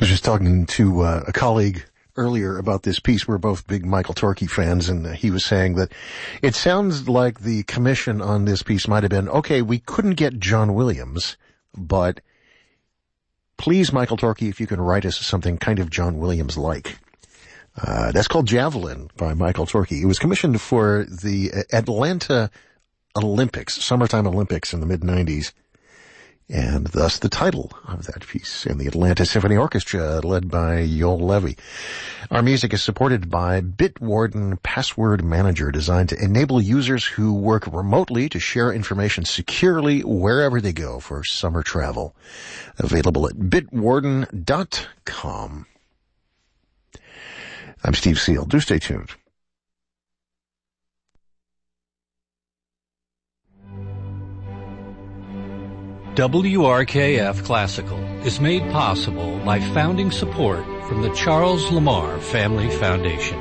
was just talking to a colleague earlier about this piece. We're both big Michael Torke fans, and he was saying that it sounds like the commission on this piece might have been, okay, we couldn't get John Williams, but please, Michael Torke, if you can write us something kind of John Williams-like. That's called Javelin by Michael Torke. It was commissioned for the Atlanta Olympics, Summertime Olympics in the mid-90s. And thus the title of that piece. And the Atlanta Symphony Orchestra, led by Yoel Levy. Our music is supported by Bitwarden Password Manager, designed to enable users who work remotely to share information securely wherever they go for summer travel. Available at bitwarden.com. I'm Steve Seal. Do stay tuned. WRKF Classical is made possible by founding support from the Charles Lamar Family Foundation.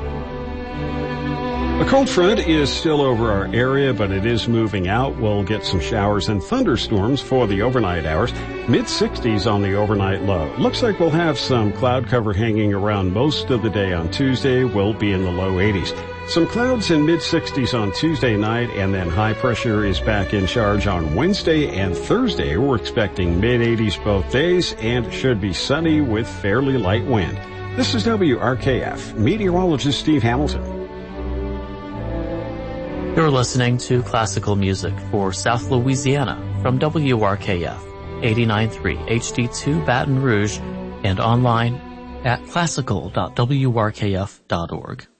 A cold front is still over our area, but it is moving out. We'll get some showers and thunderstorms for the overnight hours. Mid-60s on the overnight low. Looks like we'll have some cloud cover hanging around most of the day on Tuesday. We'll be in the low 80s. Some clouds in mid-60s on Tuesday night, and then high pressure is back in charge on Wednesday and Thursday. We're expecting mid-80s both days, and it should be sunny with fairly light wind. This is WRKF. Meteorologist Steve Hamilton. You're listening to classical music for South Louisiana from WRKF 89.3 HD2 Baton Rouge and online at classical.wrkf.org.